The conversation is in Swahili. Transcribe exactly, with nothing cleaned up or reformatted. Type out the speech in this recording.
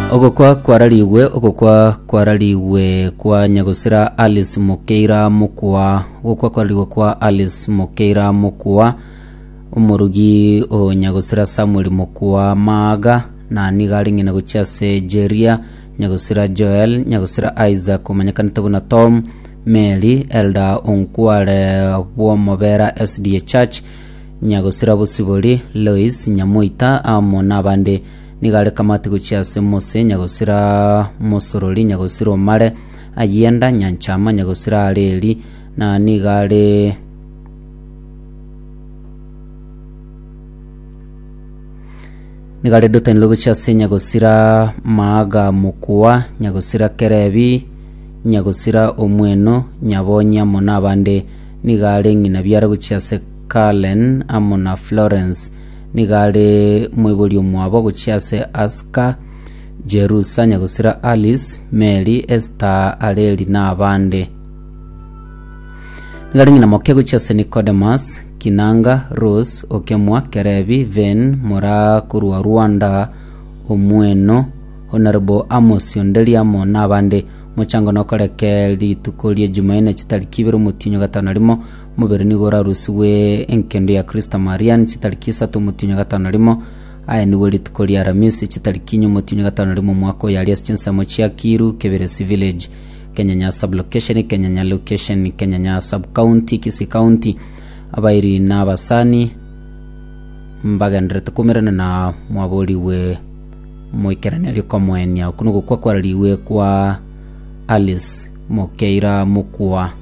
ogokwa kwarariwe ogokwa kwarariwe kwa Nyagusira Alice Mukeira Mukwa ogokwa kwarariwe kwa Alice Mukeira Mukwa umurugi o Nyagusira Samuel Mukwa Maga na nigari ngina guchase Jeria Nyagusira Joel Nyagusira Isaac umanyakana tabuna Tom Mary Elda Onkware wa Mobera S D A Church Nyagusira Busibori Lois Nyamuita amo nabande nigare kamati guchase Mose Nyagusira Mosorori Nyagusira Mare Ayenda Nyanchama Nyagusira Areli na nigare nigare dota nilogo chase Nyagusira Maga Mukwa Nyagusira Kerebi Nyagusira Omweno Nyabonya mona bande nigare ngina byara guchase Kalen amona Florence nigare mwibuli omwabo guchase Aska Jerusa Nyagusira Alice Mary Esther Areli na abande nigare ngina moke guchase Nicodemus Kinanga Rose Okemwa Kerebi Ven Mora Kurwa Rwanda Omweno Honorable Amos Yondeli amo na abande muchango nokoreke litukolie Jumaine chitariki biro mutinyo gatano rimo mubere nigora rusuwe enkendo ya Krista Marian chitariki satu mutinyo gatano rimo aya niwe litukolie Aramisi chitariki nyo mutinyo gatano rimo mwako ya Alias Chinsa Mochia Kiru Keberesi Village Kenyanya sub location Kenyanya location Kenyanya sub county Kisi county abairi na basani mbaga ndrete kumerana na mwaboli we moikerane ali komwenya kuno kwa kwaraliwe kwa Alice Mukeira Mukwa